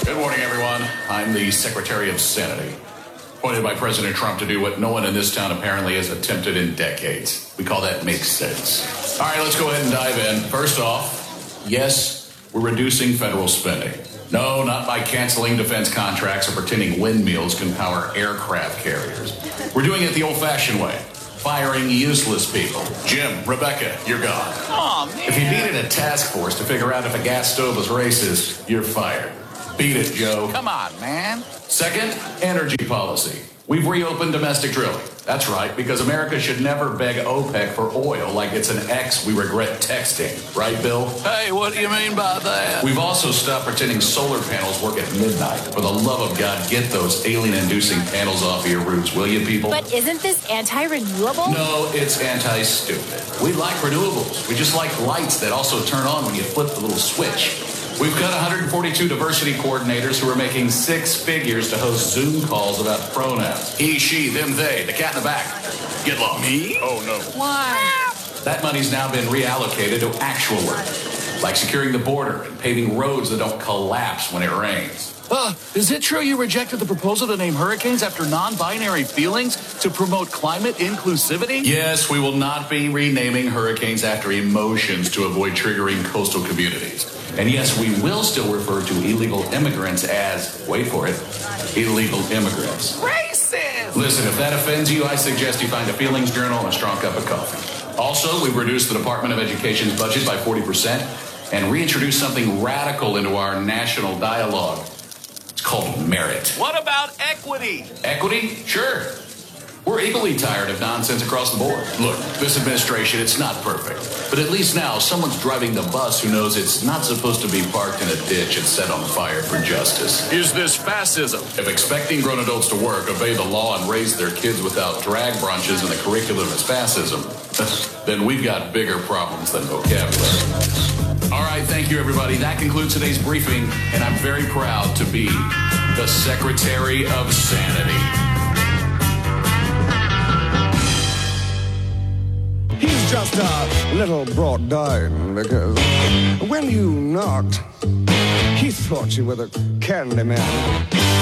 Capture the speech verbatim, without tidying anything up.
Good morning, everyone. I'm the Secretary of Sanity, appointed by President Trump to do what no one in this town apparently has attempted in decades. We call that make sense. All right, let's go ahead and dive in. First off, yes, we're reducing federal spending. No, not by canceling defense contracts or pretending windmills can power aircraft carriers. We're doing it the old-fashioned way, firing useless people. Jim, Rebecca, you're gone. Oh, man. If you needed a task force to figure out if a gas stove was racist, you're fired. Beat it, Joe. Come on, man. Second, energy policy. We've reopened domestic drilling. That's right, because America should never beg OPEC for oil like it's an ex we regret texting. Right, Bill? Hey, what do you mean by that? We've also stopped pretending solar panels work at midnight. For the love of God, get those alien-inducing panels off of your roofs, will you, people? But isn't this anti-renewable? No, it's anti-stupid. We like renewables. We just like lights that also turn on when you flip the little switch. We've got one hundred forty-two diversity coordinators who are making six figures to host Zoom calls about pronouns. He, she, them, they, the cat in the back. Get lost. Me? Oh, no. Why? That money's now been reallocated to actual work, like securing the border and paving roads that don't collapse when it rains. Uh, is it true you rejected the proposal to name hurricanes after non-binary feelings to promote climate inclusivity? Yes, we will not be renaming hurricanes after emotions to avoid triggering coastal communities. And yes, we will still refer to illegal immigrants as, wait for it, illegal immigrants. Racist! Listen, if that offends you, I suggest you find a feelings journal and a strong cup of coffee. Also, we've reduced the Department of Education's budget by forty percent and reintroduced something radical into our national dialogue. It's called merit. What about equity? Equity? Sure. We're equally tired of nonsense across the board. Look, this administration, it's not perfect. But at least now, someone's driving the bus who knows it's not supposed to be parked in a ditch and set on fire for justice. Is this fascism? If expecting grown adults to work, obey the law, and raise their kids without drag brunches in the curriculum is fascism, then we've got bigger problems than vocabulary. All right, thank you, everybody. That concludes today's briefing, and I'm very proud to be the Secretary of Sanity. He's just a little brought down because when you knocked, he thought you were the candy man.